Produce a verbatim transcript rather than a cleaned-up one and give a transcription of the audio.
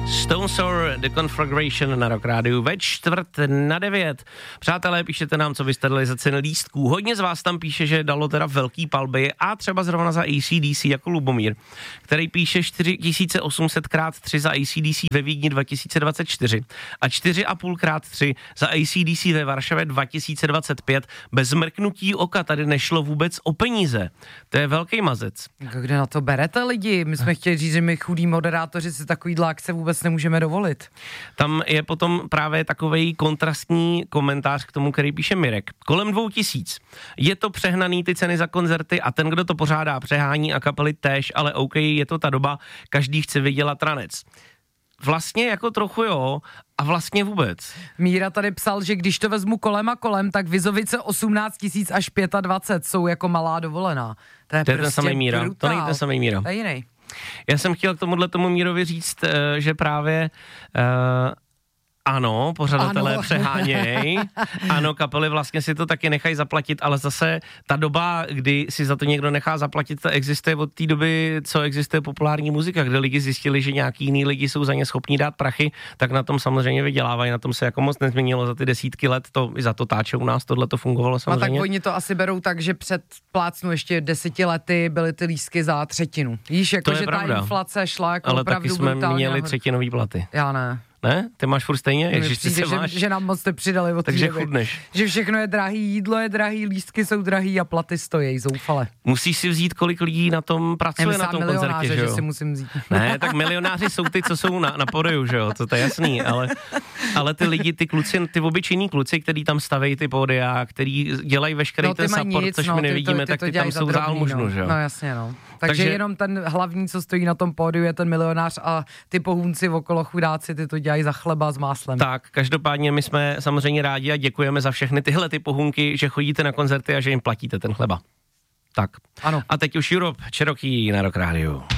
Stone Sour, The Conflagration na Rock Rádiu ve čtvrt na devět. Přátelé, píšete nám, co byste dali za ceny lístků. Hodně z vás tam píše, že dalo teda velký palby a třeba zrovna za A C D C jako Lubomír, který píše čtyři tisíce osm set krát tři za A C D C ve Vídni dva tisíce dvacet čtyři a čtyři a půl krát tři za A C D C ve Varšavě dva tisíce dvacet pět. Bez mrknutí oka tady nešlo vůbec o peníze. To je velký mazec. Kde na to berete lidi? My jsme chtěli říct, že my chudí moderátoři si takovýhle akce vůbec nemůžeme dovolit. Tam je potom právě takovej kontrastní komentář k tomu, který píše Mirek. Kolem dvou tisíc. Je to přehnaný ty ceny za koncerty a ten, kdo to pořádá, přehání a kapely též, ale OK, je to ta doba, každý chce vydělat ranec. Vlastně jako trochu jo, a vlastně vůbec. Míra tady psal, že když to vezmu kolem a kolem, tak Vizovice osmnáct tisíc až dvacet pět jsou jako malá dovolená. To je, to je prostě ten samý Míra. brutál. To není ten samý Míra. To je jiný. Já jsem chtěl k tomuhle tomu Mírovi říct, že právě uh, ano, pořadatelé ano. přeháněj, ano, kapely vlastně si to taky nechají zaplatit, ale zase ta doba, kdy si za to někdo nechá zaplatit, ta existuje od té doby, co existuje populární muzika, kde lidi zjistili, že nějaký jiný lidi jsou za ně schopní dát prachy, tak na tom samozřejmě vydělávají, na tom se jako moc nezměnilo za ty desítky let, to i za to táče u nás, tohle to fungovalo samozřejmě. A tak oni to asi berou tak, že před plácnu ještě deseti lety byly ty lístky za třetinu. Víš, jako že pravda. Ta inflace šla jako ale opravdu taky jsme brutálně. měli třetinový platy. Já ne. Ne? Ty máš furt stejně? Ježiš, ty se že, máš. že nám moc nepřidali od Takže doby. chudneš. Že všechno je drahý, jídlo je drahý, lístky jsou drahý a platy stojí zoufale. Musíš si vzít, kolik lidí na tom pracuje Nemyslám na tom koncertě, že jo? že si musím vzít. Ne, tak milionáři jsou ty, co jsou na, na podoju, že jo? To, to je jasný, ale, ale ty lidi, ty kluci, ty obyčejní kluci, kteří tam stavejí ty pódia, který dělají veškerý no, ten support, nic, což no, my nevidíme, ty to, ty tak to ty tam jsou za almužnu, že jo? No jasně, no. Takže, Takže jenom ten hlavní, co stojí na tom pódiu, je ten milionář a ty pohůnci okolo chudáci, ty to dělají za chleba s máslem. Tak, každopádně my jsme samozřejmě rádi a děkujeme za všechny tyhle ty pohůnky, že chodíte na koncerty a že jim platíte ten chleba. Tak. Ano. A teď už Europe, Cherokee na Rock Rádiu.